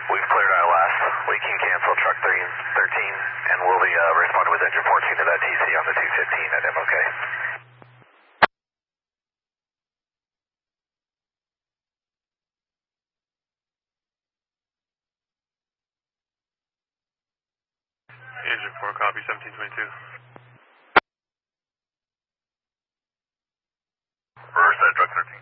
We've cleared ILS. We can cancel truck 3 and 13, and we'll be responding with engine 14 to that TC on the 215 at MOK. Engine 4, copy, 1722. Reverse that truck 13.